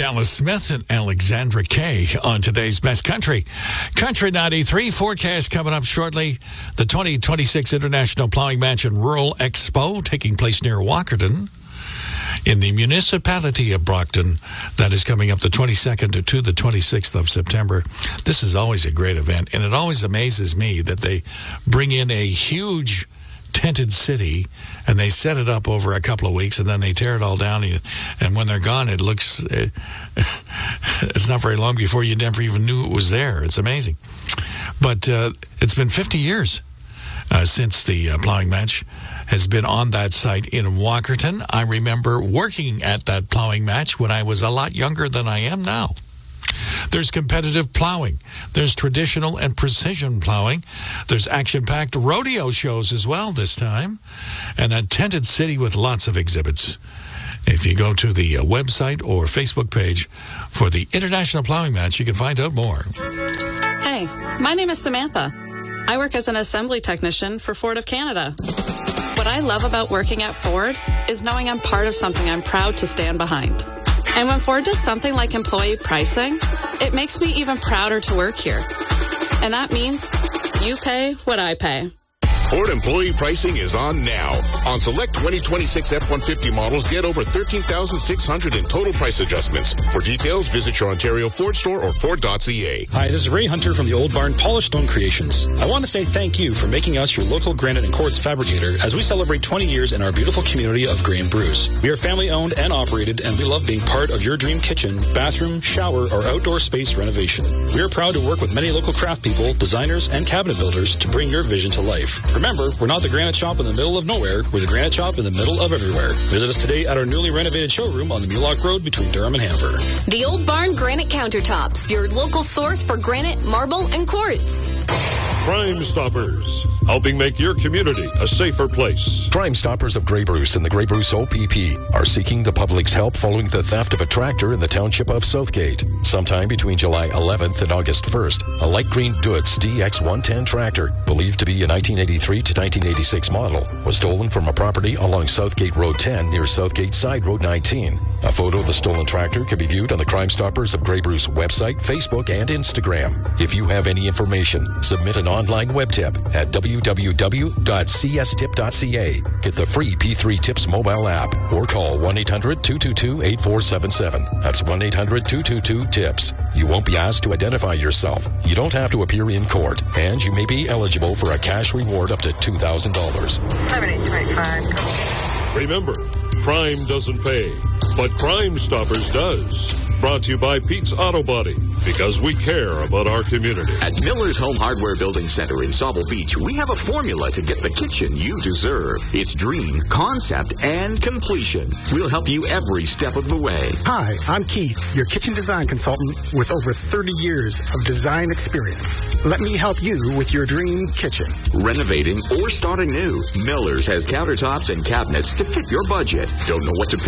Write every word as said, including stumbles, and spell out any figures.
Dallas Smith and Alexandra Kay on today's Best Country. Country ninety-three forecast coming up shortly. The twenty twenty-six International Plowing Match and Rural Expo taking place near Walkerton in the municipality of Brockton. That is coming up the twenty-second to the twenty-sixth of September. This is always a great event, and it always amazes me that they bring in a huge tented city and they set it up over a couple of weeks and then they tear it all down, and when they're gone it looks it's not very long before you never even knew it was there. It's amazing. But uh, it's been fifty years uh, since the uh, plowing match has been on that site in Walkerton. I remember working at that plowing match when I was a lot younger than I am now. There's competitive plowing. There's traditional and precision plowing. There's action-packed rodeo shows as well this time. And a tented city with lots of exhibits. If you go to the uh, website or Facebook page for the International Plowing Match, you can find out more. Hey, my name is Samantha. I work as an assembly technician for Ford of Canada. What I love about working at Ford is knowing I'm part of something I'm proud to stand behind. And when Ford does something like employee pricing, it makes me even prouder to work here. And that means you pay what I pay. Ford employee pricing is on now. On select twenty twenty-six F one fifty models, get over thirteen thousand six hundred dollars in total price adjustments. For details, visit your Ontario Ford store or Ford dot C A. Hi, this is Ray Hunter from the Old Barn Polished Stone Creations. I want to say thank you for making us your local granite and quartz fabricator as we celebrate twenty years in our beautiful community of Grey and Bruce. We are family owned and operated, and we love being part of your dream kitchen, bathroom, shower, or outdoor space renovation. We are proud to work with many local craft people, designers, and cabinet builders to bring your vision to life. Remember, we're not the granite shop in the middle of nowhere. We're the granite shop in the middle of everywhere. Visit us today at our newly renovated showroom on the Mulock Road between Durham and Hanford. The Old Barn Granite Countertops, your local source for granite, marble, and quartz. Crime Stoppers, helping make your community a safer place. Crime Stoppers of Grey Bruce and the Grey Bruce O P P are seeking the public's help following the theft of a tractor in the township of Southgate. Sometime between July eleventh and August first, a light green Dutz D X one ten tractor, believed to be a nineteen eighty-three to nineteen eighty-six model, was stolen from a property along Southgate Road ten near Southgate Side Road nineteen. A photo of the stolen tractor can be viewed on the Crime Stoppers of Grey Bruce website, Facebook, and Instagram. If you have any information, submit an online web tip at w w w dot c s tip dot c a. Get the free P three Tips mobile app or call one eight hundred two two two eight four seven seven. That's one eight hundred two two two TIPS. You won't be asked to identify yourself. You don't have to appear in court, and you may be eligible for a cash reward up to two thousand dollars. Remember, crime doesn't pay, but Crime Stoppers does. Brought to you by Pete's Auto Body, because we care about our community. At Miller's Home Hardware Building Center in Sauble Beach, we have a formula to get the kitchen you deserve. It's dream, concept, and completion. We'll help you every step of the way. Hi, I'm Keith, your kitchen design consultant with over thirty years of design experience. Let me help you with your dream kitchen. Renovating or starting new, Miller's has countertops and cabinets to fit your budget. Don't know what to pick?